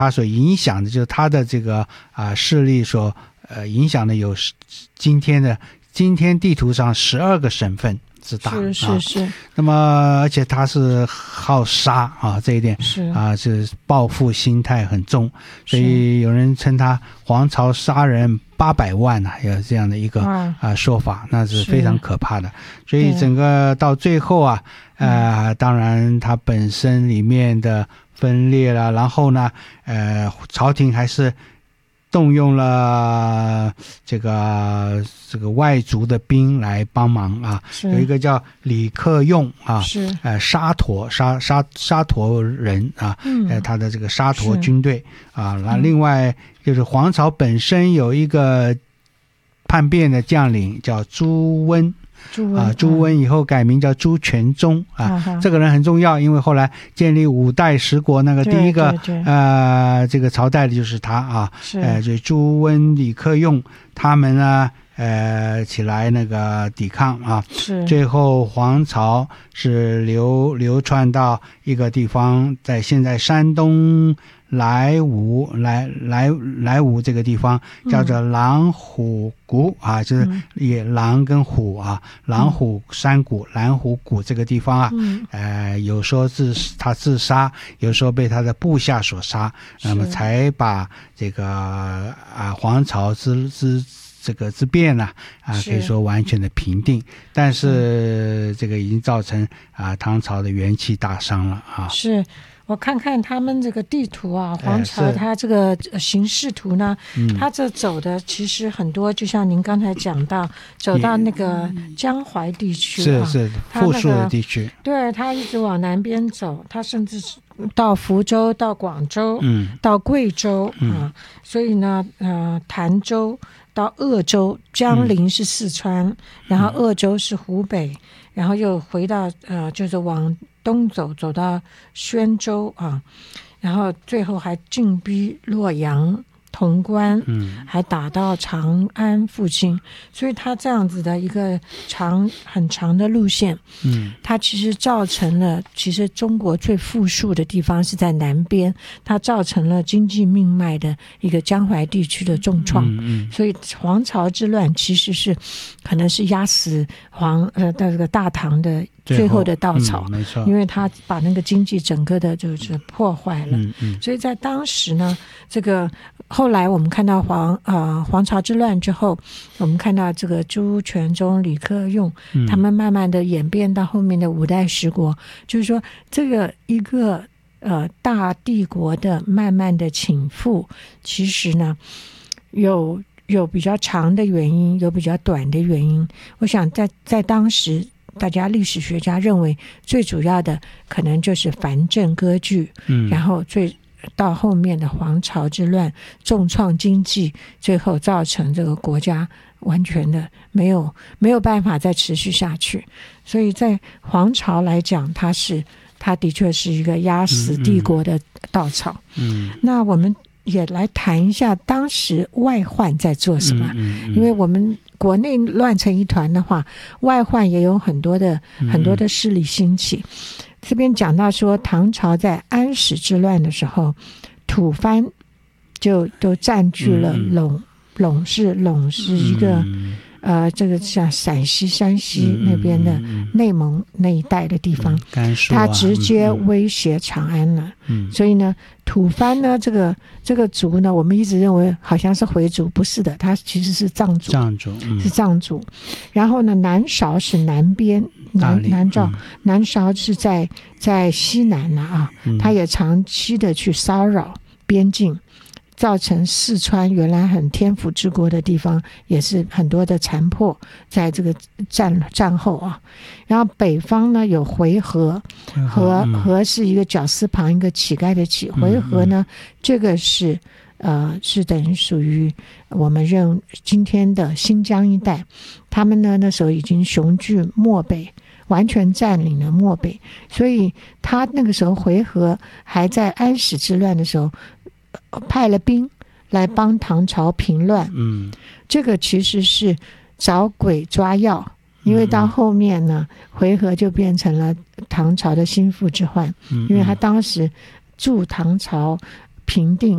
他所影响的，就是他的这个势力所影响的有今天地图上12个省份之大， 是。 那么而且他是好杀这一点是报复心态很重，所以有人称他黄巢杀人800万有这样的一个说法，那是非常可怕的。所以整个到最后当然他本身里面的分裂了，然后呢朝廷还是动用了这个外族的兵来帮忙有一个叫李克用沙陀人他的这个沙陀军队那另外就是黄巢本身有一个叛变的将领叫朱温以后改名叫朱全忠这个人很重要，因为后来建立5代十国那个第一个这个朝代的就是他就朱温、李克用他们呢起来那个抵抗最后黄巢是流传到一个地方，在现在山东莱芜这个地方叫做狼虎谷就是也狼跟虎狼虎山谷蓝虎谷这个地方有说他自杀，有说被他的部下所杀，那么才把这个黄巢之变可以说完全的平定，但是这个已经造成唐朝的元气大伤了是。我看看他们这个地图黄巢它这个形势图呢，它这走的其实很多，就像您刚才讲到，走到那个江淮地区是富庶的地区， 对，它一直往南边走，它甚至到福州、到广州、到贵州所以呢潭州到鄂州，江陵是四川，然后鄂州是湖北，然后又回到就是往东走到宣州然后最后还进逼洛阳、潼关，还打到长安附近，所以它这样子的一个很长的路线，它其实造成了，其实中国最富庶的地方是在南边，它造成了经济命脉的一个江淮地区的重创，所以黄巢之乱其实是可能是压死这个大唐的最后的稻草， 没错， 因为他把那个经济整个的就是破坏了，所以在当时呢，这个后来我们看到黄巢之乱之后，我们看到这个朱全忠、李克用，他们慢慢的演变到后面的5代十国，就是说这个一个大帝国的慢慢的倾覆，其实呢有比较长的原因，有比较短的原因。我想在当时，大家历史学家认为最主要的可能就是藩镇割据，然后到后面的黄巢之乱重创经济，最后造成这个国家完全的没有办法再持续下去。所以在黄巢来讲，它的确是一个压死帝国的稻草。那我们也来谈一下当时外患在做什么，因为我们国内乱成一团的话，外患也有很多的势力兴起。这边讲到说，唐朝在安史之乱的时候，吐蕃就都占据了陇是一个这个像陕西、山西那边的内蒙那一带的地方，它直接威胁长安了。所以呢，吐蕃呢这个族呢，我们一直认为好像是回族，不是的，它其实是藏族，是藏族。然后呢，南韶是南边，南韶是在西南它也长期的去骚扰边境，造成四川原来很天府之国的地方也是很多的残破，在这个战后然后北方呢有回纥，纥是一个绞丝旁一个乞丐的乞，回纥呢这个是等于属于我们今天的新疆一带，他们呢那时候已经雄踞漠北，完全占领了漠北，所以他那个时候回纥还在安史之乱的时候派了兵来帮唐朝平乱。这个其实是找鬼抓药，因为到后面呢，回纥就变成了唐朝的心腹之患，因为他当时助唐朝平定